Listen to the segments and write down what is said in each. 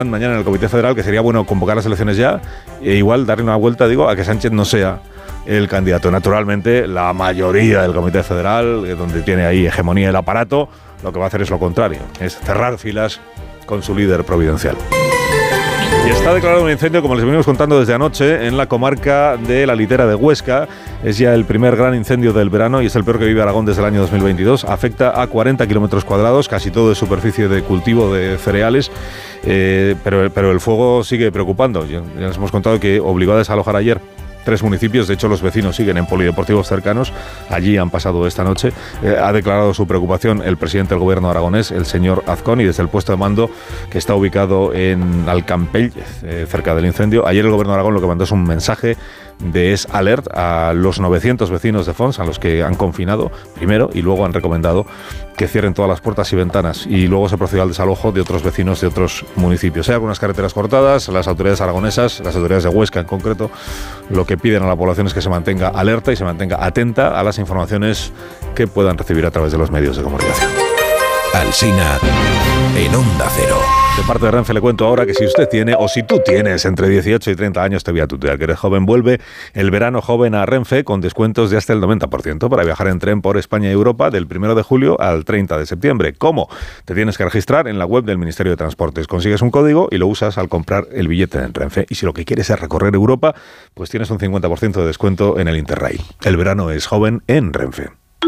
mañana en el Comité Federal que sería bueno convocar las elecciones ya e igual darle una vuelta, a que Sánchez no sea el candidato. Naturalmente, la mayoría del Comité Federal, donde tiene ahí hegemonía el aparato, lo que va a hacer es lo contrario, es cerrar filas con su líder providencial. Y está declarado un incendio, como les venimos contando desde anoche, en la comarca de la Litera de Huesca. Es ya el primer gran incendio del verano y es el peor que vive Aragón desde el año 2022. Afecta a 40 kilómetros cuadrados, casi todo es superficie de cultivo de cereales, pero el fuego sigue preocupando. Ya les hemos contado que obligó a desalojar ayer 3 municipios, de hecho los vecinos siguen en polideportivos cercanos, allí han pasado esta noche. Ha declarado su preocupación el presidente del gobierno aragonés, el señor Azcón, y desde el puesto de mando que está ubicado en Alcampell, cerca del incendio. Ayer el gobierno de Aragón lo que mandó es un mensaje de Es Alert a los 900 vecinos de Fons, a los que han confinado primero y luego han recomendado que cierren todas las puertas y ventanas, y luego se procedió al desalojo de otros vecinos de otros municipios. Hay algunas carreteras cortadas, las autoridades aragonesas, las autoridades de Huesca en concreto, lo que piden a la población es que se mantenga alerta y se mantenga atenta a las informaciones que puedan recibir a través de los medios de comunicación. Alsina en Onda Cero. De parte de Renfe le cuento ahora que si usted tiene, o si tú tienes entre 18 y 30 años, te voy a tutear, que eres joven, vuelve el verano joven a Renfe con descuentos de hasta el 90% para viajar en tren por España y Europa del 1 de julio al 30 de septiembre. ¿Cómo? Te tienes que registrar en la web del Ministerio de Transportes. Consigues un código y lo usas al comprar el billete en Renfe. Y si lo que quieres es recorrer Europa, pues tienes un 50% de descuento en el Interrail. El verano es joven en Renfe.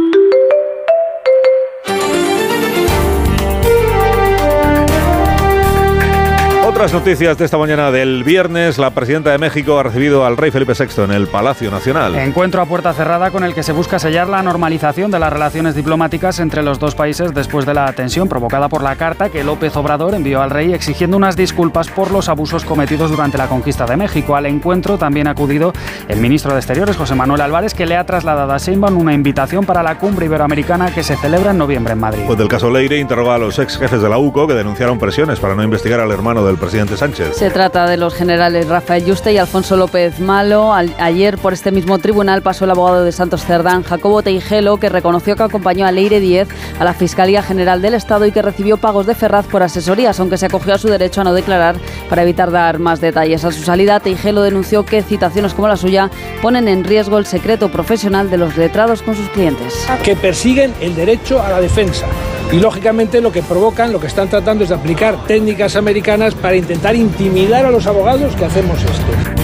Otras noticias de esta mañana del viernes. La presidenta de México ha recibido al rey Felipe VI en el Palacio Nacional. Encuentro a puerta cerrada con el que se busca sellar la normalización de las relaciones diplomáticas entre los dos países después de la tensión provocada por la carta que López Obrador envió al rey exigiendo unas disculpas por los abusos cometidos durante la conquista de México. Al encuentro también ha acudido el ministro de Exteriores, José Manuel Álvarez, que le ha trasladado a Sheinbaum una invitación para la cumbre iberoamericana que se celebra en noviembre en Madrid. Pues del caso Leire interroga a los ex jefes de la UCO que denunciaron presiones para no investigar al hermano del presidente Sánchez. Se trata de los generales Rafael Yuste y Alfonso López Malo. Ayer por este mismo tribunal pasó el abogado de Santos Cerdán, Jacobo Teijelo, que reconoció que acompañó a Leire Díez a la Fiscalía General del Estado y que recibió pagos de Ferraz por asesorías, aunque se acogió a su derecho a no declarar para evitar dar más detalles. A su salida, Teijelo denunció que citaciones como la suya ponen en riesgo el secreto profesional de los letrados con sus clientes. Que persiguen el derecho a la defensa. Y lógicamente lo que están tratando es de aplicar técnicas americanas para intentar intimidar a los abogados que hacemos esto.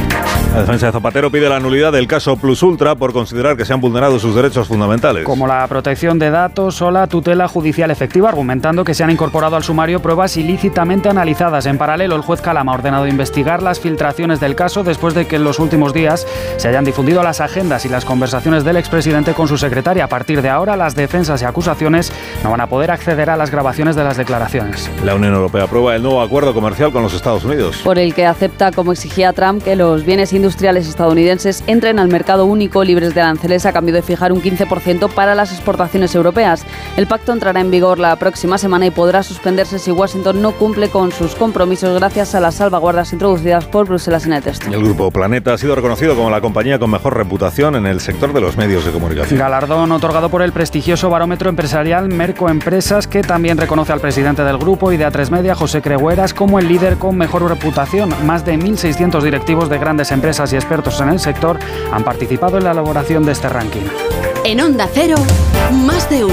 La defensa de Zapatero pide la nulidad del caso Plus Ultra por considerar que se han vulnerado sus derechos fundamentales. Como la protección de datos o la tutela judicial efectiva, argumentando que se han incorporado al sumario pruebas ilícitamente analizadas. En paralelo, el juez Calama ha ordenado investigar las filtraciones del caso después de que en los últimos días se hayan difundido las agendas y las conversaciones del expresidente con su secretaria. A partir de ahora, las defensas y acusaciones no van a poder acceder a las grabaciones de las declaraciones. La Unión Europea aprueba el nuevo acuerdo comercial con los Estados Unidos. Por el que acepta, como exigía Trump, que los bienes industriales estadounidenses entren al mercado único libres de aranceles a cambio de fijar un 15% para las exportaciones europeas. El pacto entrará en vigor la próxima semana y podrá suspenderse si Washington no cumple con sus compromisos gracias a las salvaguardas introducidas por Bruselas en el texto. El grupo Planeta ha sido reconocido como la compañía con mejor reputación en el sector de los medios de comunicación. Galardón otorgado por el prestigioso barómetro empresarial Merco Empresas, que también reconoce al presidente del grupo y de A3 Media, José Cregueras, como el líder con mejor reputación. Más de 1.600 directivos de grandes empresas y expertos en el sector han participado en la elaboración de este ranking. En Onda Cero, más de uno.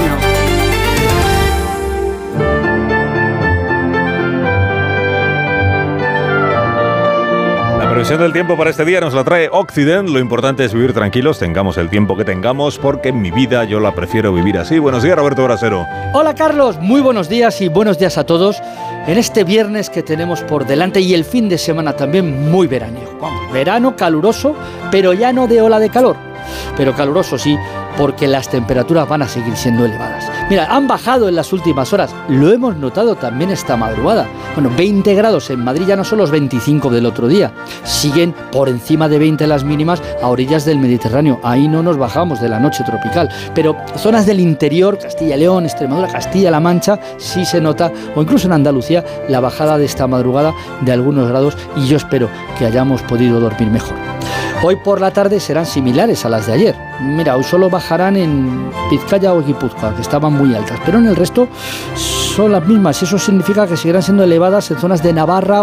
La previsión del tiempo para este día nos la trae Occident. Lo importante es vivir tranquilos, tengamos el tiempo que tengamos, porque en mi vida yo la prefiero vivir así. Buenos días, Roberto Brasero. Hola, Carlos. Muy buenos días y buenos días a todos. En este viernes que tenemos por delante y el fin de semana también muy veraniego. Verano caluroso, pero ya no de ola de calor. Pero caluroso sí, porque las temperaturas van a seguir siendo elevadas. Mira, han bajado en las últimas horas, lo hemos notado también esta madrugada. Bueno, 20 grados en Madrid, ya no son los 25 del otro día. Siguen por encima de 20 las mínimas a orillas del Mediterráneo. Ahí no nos bajamos de la noche tropical. Pero zonas del interior, Castilla y León, Extremadura, Castilla-La Mancha, sí se nota, o incluso en Andalucía, la bajada de esta madrugada de algunos grados, y yo espero que hayamos podido dormir mejor. Hoy por la tarde serán similares a las de ayer. Mira, hoy solo bajarán en Vizcaya o Guipúzcoa, que estaban muy altas, pero en el resto son las mismas y eso significa que seguirán siendo elevadas en zonas de Navarra